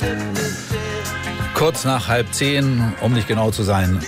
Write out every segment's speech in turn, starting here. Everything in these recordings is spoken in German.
Kurz nach 9:30, um nicht genau zu sein,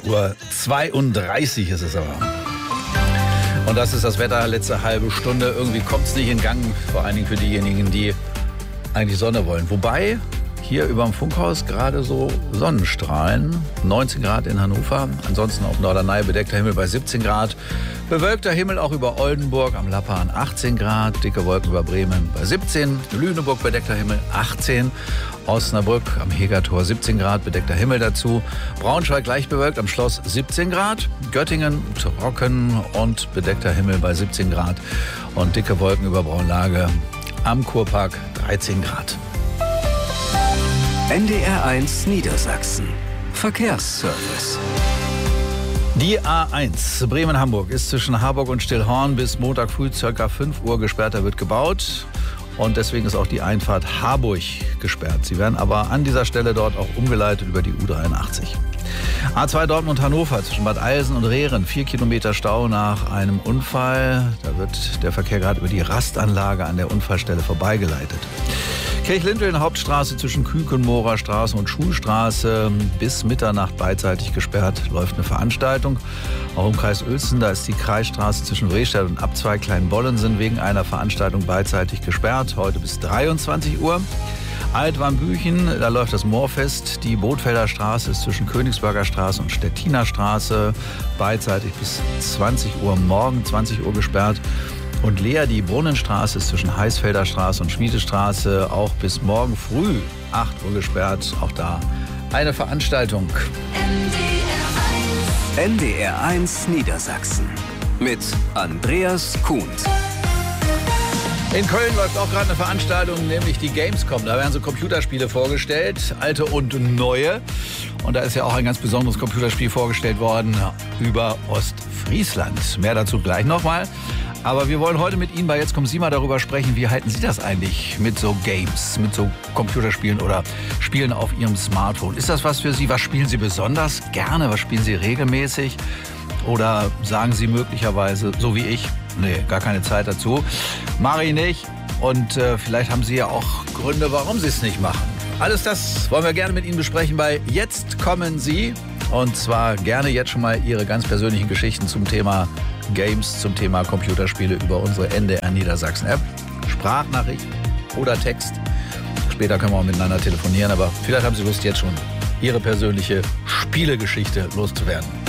9:32 ist es aber. Und das ist das Wetter, letzte halbe Stunde. Irgendwie kommt es nicht in Gang, vor allen Dingen für diejenigen, die eigentlich Sonne wollen. Wobei hier über dem Funkhaus gerade so Sonnenstrahlen, 19 Grad in Hannover, ansonsten auf Norderney bedeckter Himmel bei 17 Grad, bewölkter Himmel auch über Oldenburg, am Lappan 18 Grad, dicke Wolken über Bremen bei 17, Lüneburg bedeckter Himmel 18, Osnabrück am Hegertor 17 Grad, bedeckter Himmel dazu, Braunschweig leicht bewölkt, am Schloss 17 Grad, Göttingen trocken und bedeckter Himmel bei 17 Grad und dicke Wolken über Braunlage am Kurpark 13 Grad. NDR1 Niedersachsen. Verkehrsservice. Die A1 Bremen-Hamburg ist zwischen Harburg und Stillhorn bis Montag früh ca. 5 Uhr gesperrt. Da wird gebaut und deswegen ist auch die Einfahrt Harburg gesperrt. Sie werden aber an dieser Stelle dort auch umgeleitet über die U83. A2 Dortmund-Hannover zwischen Bad Eilsen und Rehren. 4 Kilometer Stau nach einem Unfall. Da wird der Verkehr gerade über die Rastanlage an der Unfallstelle vorbeigeleitet. Kirchlindl, Hauptstraße zwischen Kükenmoorer Straße und Schulstraße bis Mitternacht beidseitig gesperrt. Läuft eine Veranstaltung. Auch im Kreis Uelzen, da ist die Kreisstraße zwischen Rehstedt und Abzweig Kleinbollensen wegen einer Veranstaltung beidseitig gesperrt. Heute bis 23 Uhr. Altwarmbüchen, da läuft das Moorfest. Die Bootfelder Straße ist zwischen Königsberger Straße und Stettiner Straße beidseitig bis 20 Uhr morgen, 20 Uhr gesperrt. Und Lea, die Brunnenstraße ist zwischen Heißfelder Straße und Schmiedestraße auch bis morgen früh 8 Uhr gesperrt. Auch da eine Veranstaltung. NDR1 Niedersachsen mit Andreas Kuhn. In Köln läuft auch gerade eine Veranstaltung, nämlich die Gamescom. Da werden so Computerspiele vorgestellt, alte und neue. Und da ist ja auch ein ganz besonderes Computerspiel vorgestellt worden über Ostfriesland. Mehr dazu gleich nochmal. Aber wir wollen heute mit Ihnen bei Jetzt kommen Sie mal darüber sprechen, wie halten Sie das eigentlich mit so Games, mit so Computerspielen oder Spielen auf Ihrem Smartphone? Ist das was für Sie? Was spielen Sie besonders gerne? Was spielen Sie regelmäßig? Oder sagen Sie möglicherweise, so wie ich, nee, gar keine Zeit dazu, mache ich nicht. Und vielleicht haben Sie ja auch Gründe, warum Sie es nicht machen. Alles das wollen wir gerne mit Ihnen besprechen bei Jetzt kommen Sie. Und zwar gerne jetzt schon mal Ihre ganz persönlichen Geschichten zum Thema Games, zum Thema Computerspiele über unsere NDR Niedersachsen App. Sprachnachricht oder Text. Später können wir auch miteinander telefonieren, aber vielleicht haben Sie Lust, jetzt schon Ihre persönliche Spielegeschichte loszuwerden.